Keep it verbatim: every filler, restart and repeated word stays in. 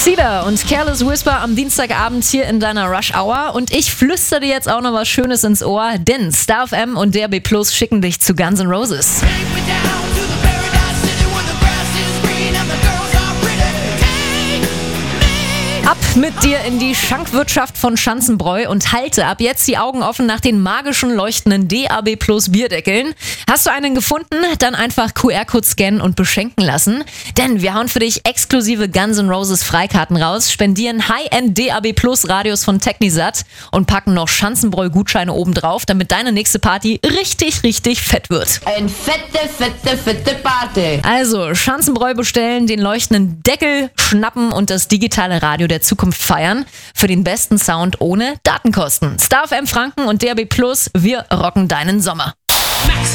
Cedar und Careless Whisper am Dienstagabend hier in deiner Rush Hour. Und ich flüstere dir jetzt auch noch was Schönes ins Ohr, denn Star F M und D A B Plus schicken dich zu Guns N' Roses. Ab mit dir in die Schankwirtschaft von Schanzenbräu und halte ab jetzt die Augen offen nach den magischen leuchtenden D A B Plus Bierdeckeln. Hast du einen gefunden? Dann einfach Q R-Code scannen und beschenken lassen. Denn wir hauen für dich exklusive Guns N' Roses Freikarten raus, spendieren High-End D A B Plus Radios von Technisat und packen noch Schanzenbräu-Gutscheine oben drauf, damit deine nächste Party richtig, richtig fett wird. Ein fette, fette, fette Party. Also Schanzenbräu bestellen, den leuchtenden Deckel schnappen und das digitale Radio der Zukunft feiern. Für den besten Sound ohne Datenkosten. Star F M Franken und D A B Plus, wir rocken deinen Sommer. Max